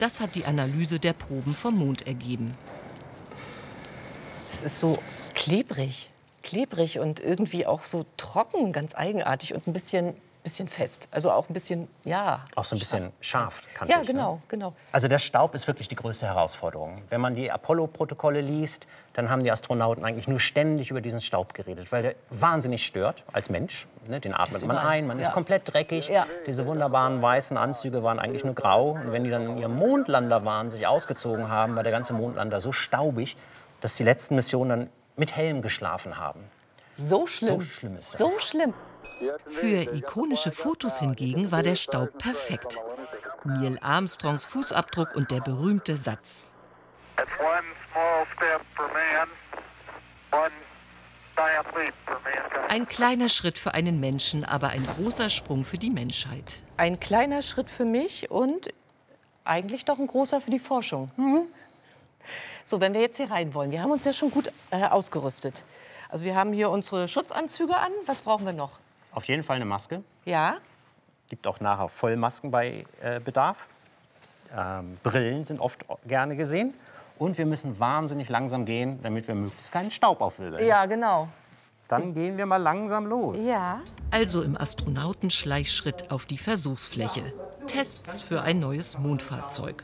Das hat die Analyse der Proben vom Mond ergeben. Es ist so klebrig. Klebrig und irgendwie auch so trocken, ganz eigenartig und ein bisschen fest. Also auch ein bisschen, ja. Auch so ein bisschen scharf, kantig. Ja, genau, genau. Also der Staub ist wirklich die größte Herausforderung. Wenn man die Apollo-Protokolle liest, dann haben die Astronauten eigentlich nur ständig über diesen Staub geredet, weil der wahnsinnig stört als Mensch. Ne, den atmet man ein, man ist komplett dreckig. Ja. Diese wunderbaren weißen Anzüge waren eigentlich nur grau. Und wenn die dann in ihrem Mondlander waren, sich ausgezogen haben, war der ganze Mondlander so staubig, dass die letzten Missionen dann mit Helm geschlafen haben. So schlimm. So schlimm ist das. So schlimm. Für ikonische Fotos hingegen war der Staub perfekt. Neil Armstrongs Fußabdruck und der berühmte Satz. Ein kleiner Schritt für einen Menschen, aber ein großer Sprung für die Menschheit. Ein kleiner Schritt für mich und eigentlich doch ein großer für die Forschung. So, wenn wir jetzt hier rein wollen, wir haben uns ja schon gut ausgerüstet. Also wir haben hier unsere Schutzanzüge an. Was brauchen wir noch? Auf jeden Fall eine Maske. Ja. Gibt auch nachher Vollmasken bei Bedarf. Brillen sind oft gerne gesehen. Und wir müssen wahnsinnig langsam gehen, damit wir möglichst keinen Staub aufwirbeln. Ja, genau. Dann gehen wir mal langsam los. Ja. Also im Astronautenschleichschritt auf die Versuchsfläche. Tests für ein neues Mondfahrzeug.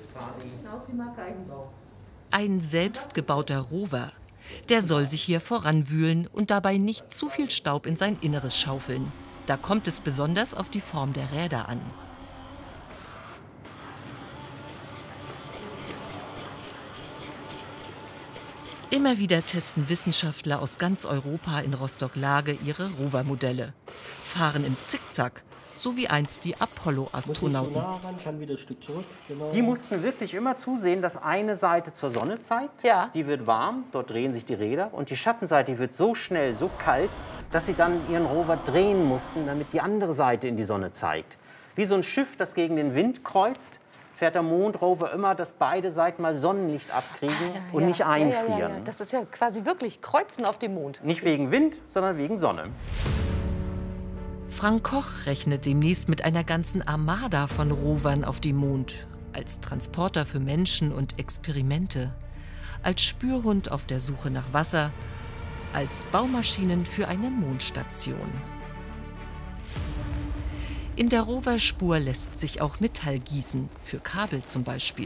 Ein selbstgebauter Rover. Der soll sich hier voranwühlen und dabei nicht zu viel Staub in sein Inneres schaufeln. Da kommt es besonders auf die Form der Räder an. Immer wieder testen Wissenschaftler aus ganz Europa in Rostock-Lage ihre Rover-Modelle. Fahren im Zickzack, so wie einst die Apollo-Astronauten. Die mussten wirklich immer zusehen, dass eine Seite zur Sonne zeigt. Ja. Die wird warm, dort drehen sich die Räder. Und die Schattenseite wird so schnell, so kalt, dass sie dann ihren Rover drehen mussten, damit die andere Seite in die Sonne zeigt. Wie so ein Schiff, das gegen den Wind kreuzt, fährt der Mondrover immer, dass beide Seiten mal Sonnenlicht abkriegen und nicht einfrieren. Ja. Das ist ja quasi wirklich Kreuzen auf dem Mond. Nicht wegen Wind, sondern wegen Sonne. Frank Koch rechnet demnächst mit einer ganzen Armada von Rovern auf dem Mond. Als Transporter für Menschen und Experimente. Als Spürhund auf der Suche nach Wasser. Als Baumaschinen für eine Mondstation. In der Roverspur lässt sich auch Metall gießen, für Kabel zum Beispiel.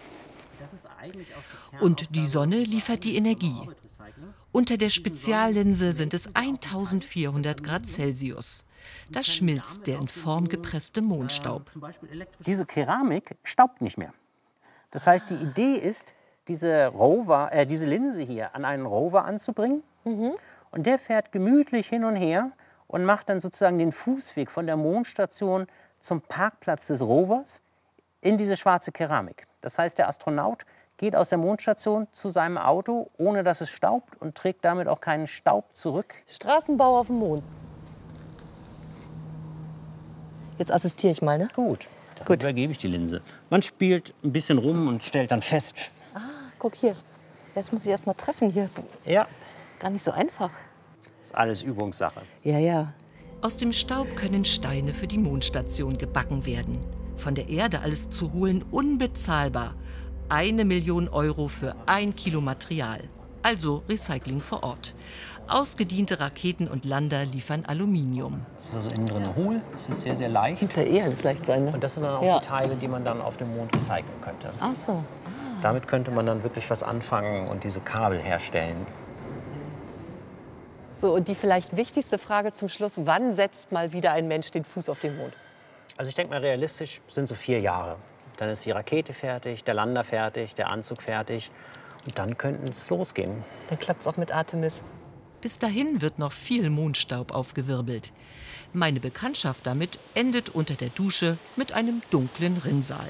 Und die Sonne liefert die Energie. Unter der Speziallinse sind es 1400 Grad Celsius. Da schmilzt der in Form gepresste Mondstaub. Diese Keramik staubt nicht mehr. Das heißt, die Idee ist, diese Linse hier an einen Rover anzubringen. Und der fährt gemütlich hin und her und macht dann sozusagen den Fußweg von der Mondstation zum Parkplatz des Rovers in diese schwarze Keramik. Das heißt, der Astronaut geht aus der Mondstation zu seinem Auto, ohne dass es staubt und trägt damit auch keinen Staub zurück. Straßenbau auf dem Mond. Jetzt assistiere ich mal, ne? Gut, dann übergebe ich die Linse. Man spielt ein bisschen rum und stellt dann fest. Ah, guck hier. Jetzt muss ich erst mal treffen hier. Ja. Gar nicht so einfach. Das ist alles Übungssache. Ja. Aus dem Staub können Steine für die Mondstation gebacken werden. Von der Erde alles zu holen, unbezahlbar. 1 Million Euro für 1 Kilo Material. Also Recycling vor Ort. Ausgediente Raketen und Lander liefern Aluminium. Das ist also innen drin hohl, das ist sehr, sehr leicht. Das muss ja eh alles leicht sein, ne? Und das sind dann auch die Teile, die man dann auf dem Mond recyceln könnte. Ach so. Damit könnte man dann wirklich was anfangen und diese Kabel herstellen. So, und die vielleicht wichtigste Frage zum Schluss. Wann setzt mal wieder ein Mensch den Fuß auf den Mond? Also ich denke mal, realistisch sind so 4 Jahre. Dann ist die Rakete fertig, der Lander fertig, der Anzug fertig. Und dann könnte es losgehen. Dann klappt es auch mit Artemis. Bis dahin wird noch viel Mondstaub aufgewirbelt. Meine Bekanntschaft damit endet unter der Dusche mit einem dunklen Rinnsal.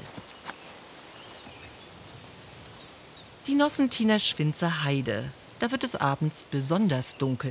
Die Nossentiner Schwinzer Heide. Da wird es abends besonders dunkel.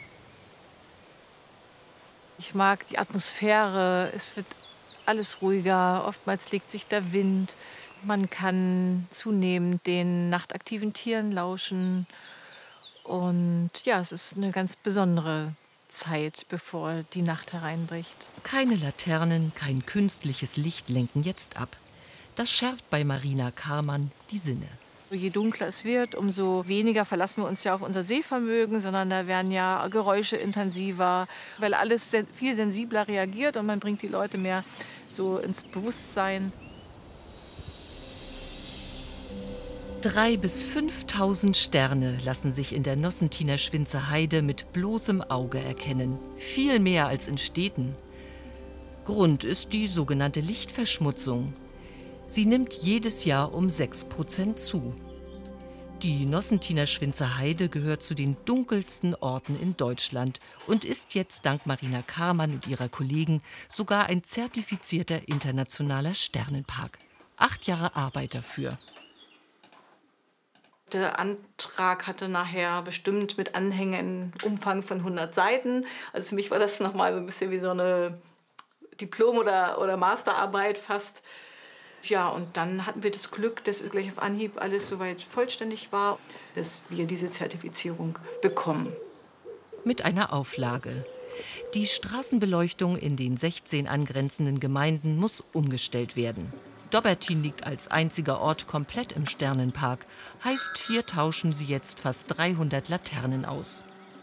Ich mag die Atmosphäre, es wird alles ruhiger, oftmals legt sich der Wind. Man kann zunehmend den nachtaktiven Tieren lauschen. Und ja, es ist eine ganz besondere Zeit, bevor die Nacht hereinbricht. Keine Laternen, kein künstliches Licht lenken jetzt ab. Das schärft bei Marina Karmann die Sinne. Je dunkler es wird, umso weniger verlassen wir uns ja auf unser Sehvermögen, sondern da werden ja Geräusche intensiver, weil alles viel sensibler reagiert und man bringt die Leute mehr so ins Bewusstsein. 3.000 bis 5.000 Sterne lassen sich in der Nossentiner Schwinzer Heide mit bloßem Auge erkennen. Viel mehr als in Städten. Grund ist die sogenannte Lichtverschmutzung. Sie nimmt jedes Jahr um 6% zu. Die Nossentiner Schwinzer Heide gehört zu den dunkelsten Orten in Deutschland und ist jetzt dank Marina Karmann und ihrer Kollegen sogar ein zertifizierter internationaler Sternenpark. 8 Jahre Arbeit dafür. Der Antrag hatte nachher bestimmt mit Anhängen einen Umfang von 100 Seiten. Also für mich war das nochmal so ein bisschen wie so eine Diplom- oder Masterarbeit fast. Ja, und dann hatten wir das Glück, dass gleich auf Anhieb alles soweit vollständig war, dass wir diese Zertifizierung bekommen. Mit einer Auflage. Die Straßenbeleuchtung in den 16 angrenzenden Gemeinden muss umgestellt werden. Dobbertin liegt als einziger Ort komplett im Sternenpark. Heißt, hier tauschen sie jetzt fast 300 Laternen aus.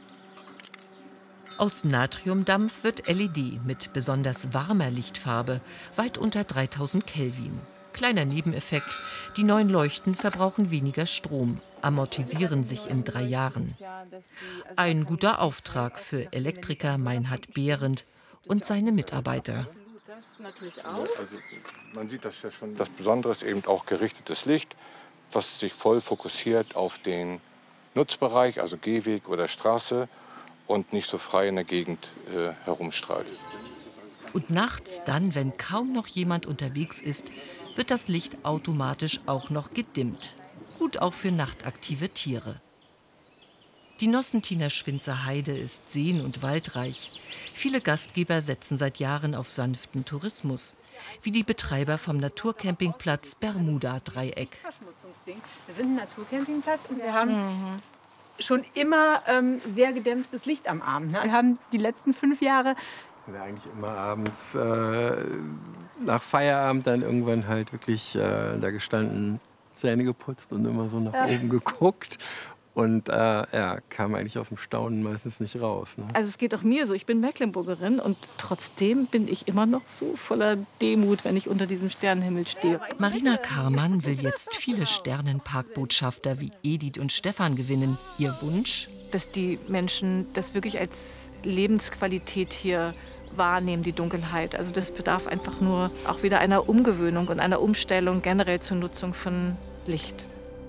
Aus Natriumdampf wird LED mit besonders warmer Lichtfarbe, weit unter 3000 Kelvin. Kleiner Nebeneffekt, die neuen Leuchten verbrauchen weniger Strom, amortisieren sich in 3 Jahren. Ein guter Auftrag für Elektriker Meinhard Behrendt und seine Mitarbeiter. Also man sieht das ja schon. Das Besondere ist eben auch gerichtetes Licht, was sich voll fokussiert auf den Nutzbereich, also Gehweg oder Straße, und nicht so frei in der Gegend herumstrahlt. Und nachts dann, wenn kaum noch jemand unterwegs ist, wird das Licht automatisch auch noch gedimmt. Gut auch für nachtaktive Tiere. Die Nossentiner Schwinzer Heide ist seen- und waldreich. Viele Gastgeber setzen seit Jahren auf sanften Tourismus, wie die Betreiber vom Naturcampingplatz Bermuda-Dreieck. Wir sind ein Naturcampingplatz und wir haben schon immer sehr gedämpftes Licht am Abend. Ne? Wir haben die letzten 5 Jahre eigentlich immer abends nach Feierabend dann irgendwann halt wirklich da gestanden, Zähne geputzt und immer so nach oben geguckt. Und kam eigentlich auf dem Staunen meistens nicht raus. Ne? Also es geht auch mir so, ich bin Mecklenburgerin und trotzdem bin ich immer noch so voller Demut, wenn ich unter diesem Sternenhimmel stehe. Marina Karmann will jetzt viele Sternenparkbotschafter wie Edith und Stefan gewinnen. Ihr Wunsch? Dass die Menschen das wirklich als Lebensqualität hier wahrnehmen, die Dunkelheit. Also das bedarf einfach nur auch wieder einer Umgewöhnung und einer Umstellung generell zur Nutzung von Licht.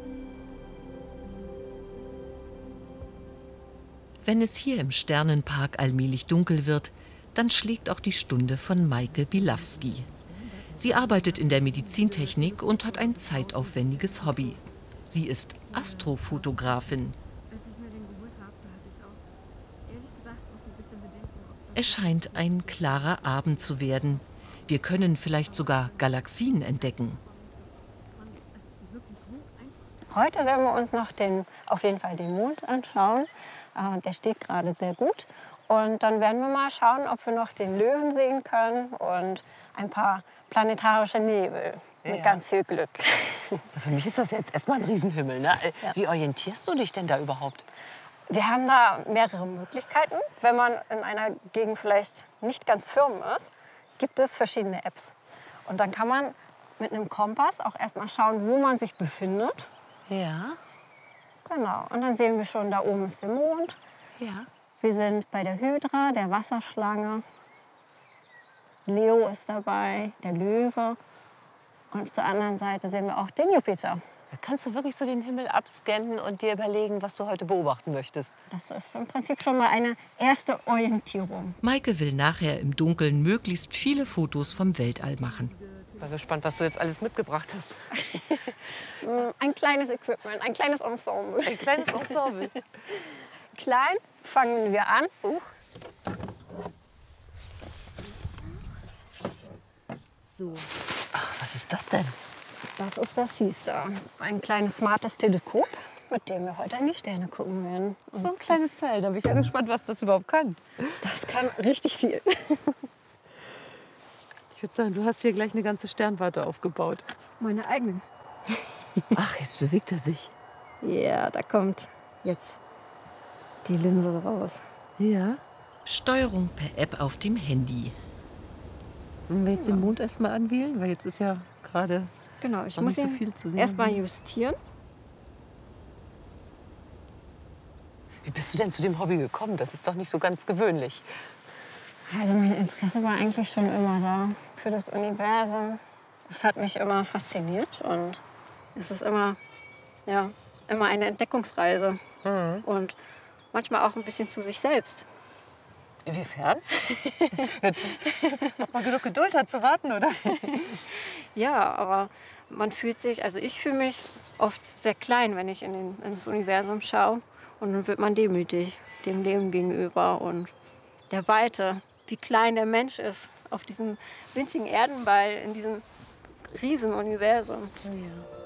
Wenn es hier im Sternenpark allmählich dunkel wird, dann schlägt auch die Stunde von Maike Bilawski. Sie arbeitet in der Medizintechnik und hat ein zeitaufwendiges Hobby. Sie ist Astrofotografin. Es scheint ein klarer Abend zu werden. Wir können vielleicht sogar Galaxien entdecken. Heute werden wir uns noch auf jeden Fall den Mond anschauen. Der steht gerade sehr gut. Und dann werden wir mal schauen, ob wir noch den Löwen sehen können und ein paar planetarische Nebel. Mit ganz viel Glück. Für mich ist das jetzt erstmal ein Riesenhimmel. Ne? Wie orientierst du dich denn da überhaupt? Wir haben da mehrere Möglichkeiten. Wenn man in einer Gegend vielleicht nicht ganz firm ist, gibt es verschiedene Apps. Und dann kann man mit einem Kompass auch erstmal schauen, wo man sich befindet. Ja. Genau, und dann sehen wir schon, da oben ist der Mond. Ja. Wir sind bei der Hydra, der Wasserschlange. Leo ist dabei, der Löwe. Und zur anderen Seite sehen wir auch den Jupiter. Da kannst du wirklich so den Himmel abscannen und dir überlegen, was du heute beobachten möchtest. Das ist im Prinzip schon mal eine erste Orientierung. Maike will nachher im Dunkeln möglichst viele Fotos vom Weltall machen. Ich bin gespannt, was du jetzt alles mitgebracht hast. Ein kleines Equipment, ein kleines Ensemble. Ein kleines Ensemble. Klein fangen wir an. So. Ach, was ist das denn? Das ist das Seastar. Ein kleines smartes Teleskop, mit dem wir heute in die Sterne gucken werden. So ein kleines Teil. Da bin ich ja gespannt, was das überhaupt kann. Das kann richtig viel. Ich würde sagen, du hast hier gleich eine ganze Sternwarte aufgebaut. Meine eigenen. Ach, jetzt bewegt er sich. Ja, da kommt jetzt die Linse raus. Ja. Steuerung per App auf dem Handy. Wollen wir jetzt den Mond erstmal anwählen? Weil jetzt ist ja gerade Genau, ich noch muss nicht so ihn viel zu sehen. erstmal justieren. Wie bist du denn zu dem Hobby gekommen? Das ist doch nicht so ganz gewöhnlich. Also mein Interesse war eigentlich schon immer da für das Universum. Es hat mich immer fasziniert und es ist immer, ja, immer eine Entdeckungsreise. Und manchmal auch ein bisschen zu sich selbst. Inwiefern? Ob man genug Geduld hat zu warten, oder? Ja, aber man fühlt sich, also ich fühle mich oft sehr klein, wenn ich ins Universum schaue. Und dann wird man demütig dem Leben gegenüber und der Weite, wie klein der Mensch ist auf diesem winzigen Erdenball in diesem riesen Universum. Ja.